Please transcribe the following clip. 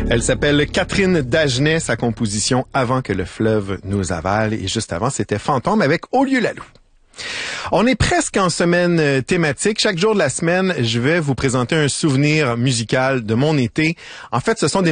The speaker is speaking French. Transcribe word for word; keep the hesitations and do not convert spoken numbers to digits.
Elle s'appelle Catherine Dagenet, sa composition Avant que le fleuve nous avale. Et juste avant, c'était Fantôme avec Au lieu la Loue. On est presque en semaine thématique. Chaque jour de la semaine, je vais vous présenter un souvenir musical de mon été. En fait, ce sont des